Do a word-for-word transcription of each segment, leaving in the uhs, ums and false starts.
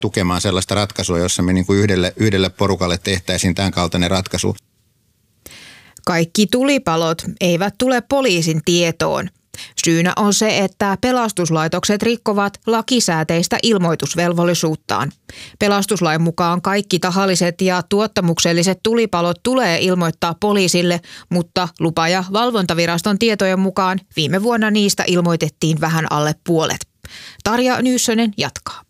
tukemaan sellaista ratkaisua, jossa me niin kuin yhdelle, yhdelle porukalle tehtäisiin tämän kaltainen ratkaisu. Kaikki tulipalot eivät tule poliisin tietoon. Syynä on se, että pelastuslaitokset rikkovat lakisääteistä ilmoitusvelvollisuuttaan. Pelastuslain mukaan kaikki tahalliset ja tuottamukselliset tulipalot tulee ilmoittaa poliisille, mutta lupa- ja valvontaviraston tietojen mukaan viime vuonna niistä ilmoitettiin vähän alle puolet. Tarja Nyyssönen jatkaa.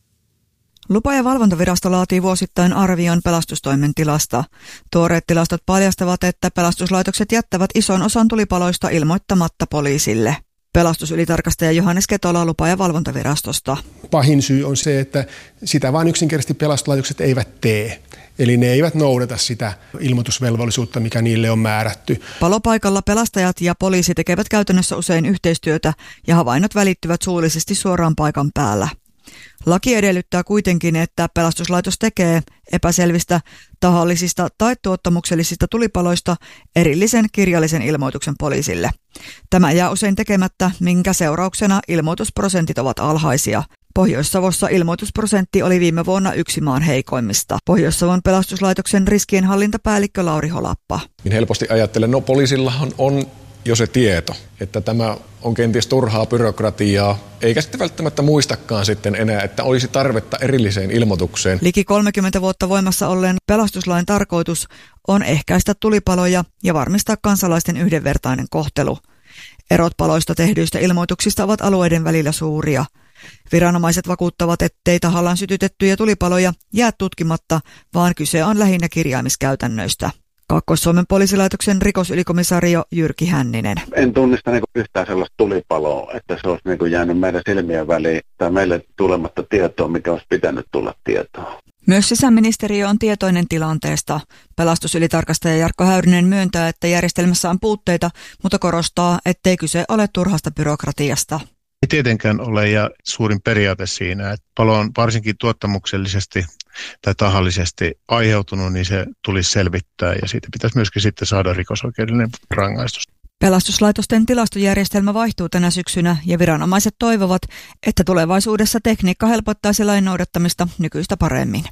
Lupa- ja valvontavirasto laatii vuosittain arvion pelastustoimen tilasta. Tuoreet tilastot paljastavat, että pelastuslaitokset jättävät ison osan tulipaloista ilmoittamatta poliisille. Pelastusylitarkastaja Johannes Ketola Lupa- ja valvontavirastosta. Pahin syy on se, että sitä vain yksinkertaisesti pelastuslaitokset eivät tee. Eli ne eivät noudata sitä ilmoitusvelvollisuutta, mikä niille on määrätty. Palopaikalla pelastajat ja poliisi tekevät käytännössä usein yhteistyötä ja havainnot välittyvät suullisesti suoraan paikan päällä. Laki edellyttää kuitenkin, että pelastuslaitos tekee epäselvistä, tahallisista tai tuottamuksellisista tulipaloista erillisen kirjallisen ilmoituksen poliisille. Tämä jää usein tekemättä, minkä seurauksena ilmoitusprosentit ovat alhaisia. Pohjois-Savossa ilmoitusprosentti oli viime vuonna yksi maan heikoimmista. Pohjois-Savon pelastuslaitoksen riskienhallintapäällikkö Lauri Holappa. Helposti ajattelen, no poliisillahan on jo se tieto, että tämä on kenties turhaa byrokratiaa, eikä sitten välttämättä muistakaan sitten enää, että olisi tarvetta erilliseen ilmoitukseen. Liki kolmekymmentä vuotta voimassa olleen pelastuslain tarkoitus on ehkäistä tulipaloja ja varmistaa kansalaisten yhdenvertainen kohtelu. Erot paloista tehdyistä ilmoituksista ovat alueiden välillä suuria. Viranomaiset vakuuttavat, ettei tahallaan sytytettyjä tulipaloja jää tutkimatta, vaan kyse on lähinnä kirjaamiskäytännöistä. Kaakkois-Suomen poliisilaitoksen rikosylikomissaario Jyrki Hänninen. En tunnista niin yhtään sellaista tulipaloa, että se olisi niin jäänyt meidän silmien väliin tai meille tulematta tietoa, mikä olisi pitänyt tulla tietoa. Myös sisäministeriö on tietoinen tilanteesta. Pelastusylitarkastaja Jarkko Häyrinen myöntää, että järjestelmässä on puutteita, mutta korostaa, ettei kyse ole turhasta byrokratiasta. Ei tietenkään ole, ja suurin periaate siinä, että palo on varsinkin tuottamuksellisesti tai tahallisesti aiheutunut, niin se tulisi selvittää ja siitä pitäisi myöskin sitten saada rikosoikeudellinen rangaistus. Pelastuslaitosten tilastojärjestelmä vaihtuu tänä syksynä ja viranomaiset toivovat, että tulevaisuudessa tekniikka helpottaisi lain noudattamista nykyistä paremmin.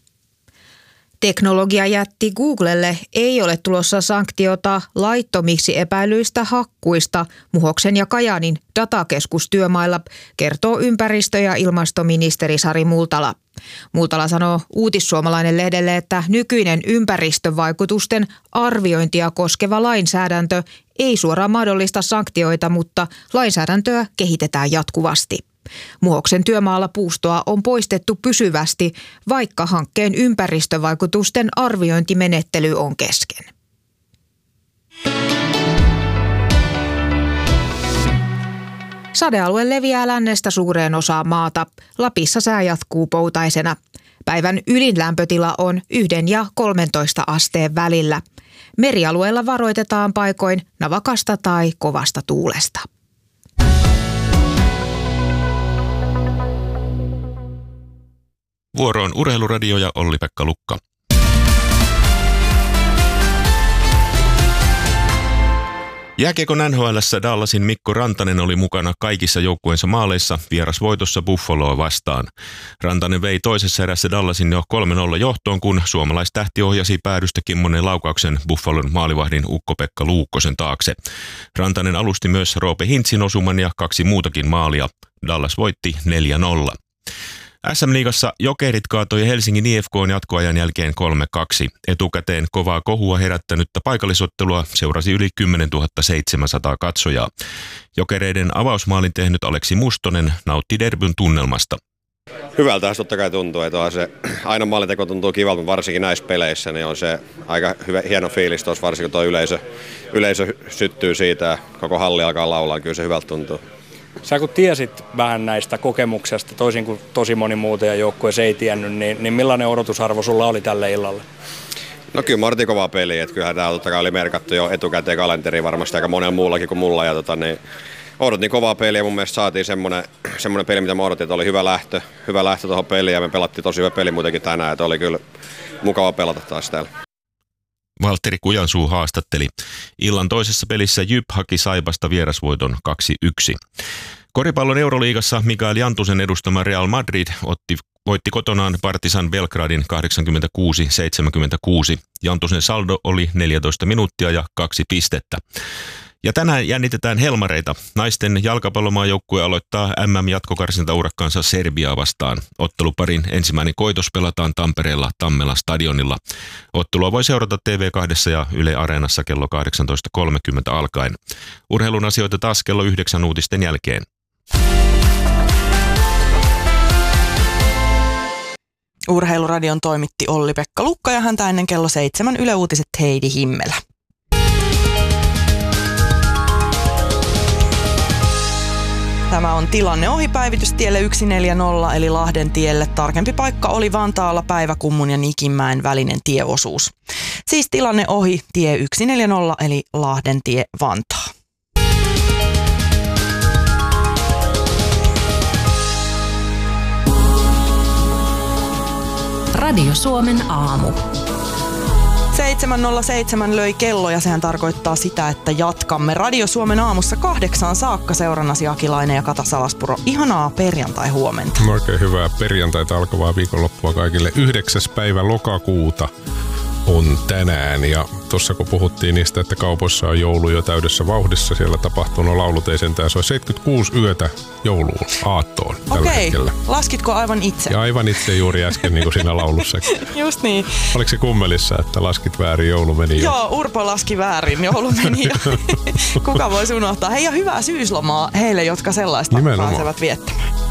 Teknologiajätti Googlelle ei ole tulossa sanktiota laittomiksi epäilyistä hakkuista Muhoksen ja Kajaanin datakeskustyömailla, kertoo ympäristö- ja ilmastoministeri Sari Multala. Multala sanoo Uutissuomalainen lehdelle, että nykyinen ympäristövaikutusten arviointia koskeva lainsäädäntö ei suoraan mahdollista sanktioita, mutta lainsäädäntöä kehitetään jatkuvasti. Muhoksen työmaalla puustoa on poistettu pysyvästi, vaikka hankkeen ympäristövaikutusten arviointimenettely on kesken. Sadealue leviää lännestä suureen osaan maata. Lapissa sää jatkuu poutaisena. Päivän ylin lämpötila on yhden ja kolmentoista asteen välillä. Merialueella varoitetaan paikoin navakasta tai kovasta tuulesta. Vuoroon Urheiluradio ja Olli-Pekka Lukka. Jääkiekon N H L:ssä Dallasin Mikko Rantanen oli mukana kaikissa joukkueensa maaleissa vierasvoitossa Buffaloa vastaan. Rantanen vei toisessa erässä Dallasin jo kolme nolla johtoon, kun suomalaistähti ohjasi päädystä kimmonen laukauksen Buffalon maalivahdin Ukko-Pekka Luukkosen taakse. Rantanen alusti myös Roope Hintzin osuman ja kaksi muutakin maalia. Dallas voitti neljä nolla. S M-liigassa Jokerit kaatoi Helsingin I F K:n jatkoajan jälkeen kolme kaksi. Etukäteen kovaa kohua herättänyttä paikallisottelua seurasi yli kymmenentuhatta seitsemänsataa katsojaa. Jokereiden avausmaalin tehnyt Aleksi Mustonen nautti derbyn tunnelmasta. Hyvältä totta kai tuntuu, että on se, aina maalinteko tuntuu kivalta, mutta varsinkin näissä peleissä niin on se aika hyvä, hieno fiilis tuossa, varsinkin kun tuo yleisö, yleisö syttyy siitä ja koko halli alkaa laulaa, kyllä se hyvältä tuntuu. Sä kun tiesit vähän näistä kokemuksesta, toisin kuin tosi moni muuta ja joukkueessa ei tiennyt, niin, niin millainen odotusarvo sulla oli tälle illalle? No kyllä Martin kovaa peliä, että kyllähän tämä totta kai oli merkattu jo etukäteen kalenteriin varmasti aika monella muullakin kuin mulla. Ja tota, niin odotin kovaa peliä ja mun mielestä saatiin semmoinen, semmoinen peli, mitä mä odotin, että oli hyvä lähtö, hyvä lähtö tuohon peliin ja me pelattiin tosi hyvä peli muutenkin tänään, että oli kyllä mukava pelata taas täällä. Valtteri Kujansuu haastatteli. Illan toisessa pelissä Jyp haki Saipasta vierasvoiton kaksi yksi. Koripallon Euroliigassa Mikael Jantusen edustama Real Madrid otti, voitti kotonaan Partizan Belgradin kahdeksankymmentäkuusi seitsemänkymmentäkuusi. Jantusen saldo oli neljätoista minuuttia ja kaksi pistettä. Ja tänään jännitetään helmareita. Naisten jalkapallomaajoukkue aloittaa M M-jatkokarsintaurakansa Serbiaa vastaan. Otteluparin ensimmäinen koitos pelataan Tampereella Tammela stadionilla. Ottelua voi seurata T V kaksi ja Yle Areenassa kello kahdeksantoista kolmekymmentä alkaen. Urheilun asioita taas kello yhdeksän uutisten jälkeen. Urheiluradion toimitti Olli-Pekka Lukka ja häntä ennen kello seitsemän Yle Uutiset Heidi Himmelä. Tämä on tilanne ohi päivitystielle yksi neljä nolla eli Lahden tielle. Tarkempi paikka oli Vantaalla Päiväkummun ja Nikinmäen välinen tieosuus. Siis tilanne ohi tie yksi neljä nolla eli Lahden tie Vantaa. Radio Suomen aamu. seitsemän nolla seitsemän löi kello ja sehän tarkoittaa sitä, että jatkamme Radio Suomen aamussa kahdeksaan saakka seurannasi Akilainen ja Kata Salaspuro. Ihanaa perjantai-huomenta. Oikein hyvää perjantaita alkavaa viikonloppua kaikille. yhdeksäs päivä lokakuuta on tänään ja tuossa kun puhuttiin niistä, että kaupoissa on joulu jo täydessä vauhdissa, siellä tapahtunut laulut ei sentään, se on seitsemänkymmentäkuusi yötä jouluun, aattoon tällä Okei, hetkellä. laskitko aivan itse? Ja aivan itse juuri äsken niin kuin siinä laulussakin. Just niin. Oliko se kummelissa, että laskit väärin, joulu meni jo? Joo, Urpo laski väärin, joulu meni jo. Kuka voisi unohtaa? Hei ja hyvää syyslomaa heille, jotka sellaista Nimenomaan. pääsevät viettämään.